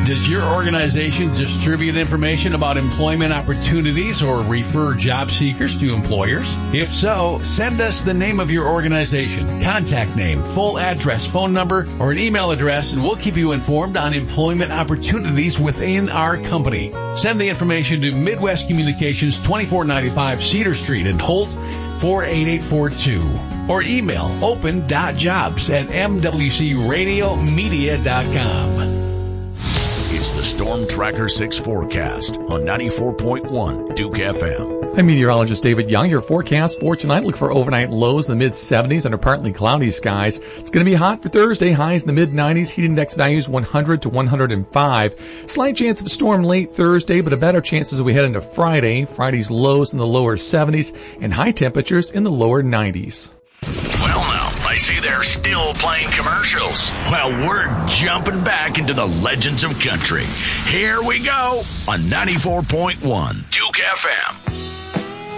Does your organization distribute information about employment opportunities or refer job seekers to employers? If so, send us the name of your organization, contact name, full address, phone number, or an email address, and we'll keep you informed on employment opportunities within our company. Send the information to Midwest Communications, 2495 Cedar Street in Holt, 48842. Or email open.jobs@mwcradiomedia.com. It's the Storm Tracker 6 forecast on 94.1 Duke FM. I'm meteorologist David Young. Your forecast for tonight, look for overnight lows in the mid-70s under partly cloudy skies. It's going to be hot for Thursday, highs in the mid-90s, heat index values 100 to 105. Slight chance of a storm late Thursday, but a better chance as we head into Friday. Friday's lows in the lower 70s and high temperatures in the lower 90s. Well, now, I see they're still playing commercials. Well, we're jumping back into the legends of country. Here we go on 94.1 Duke FM.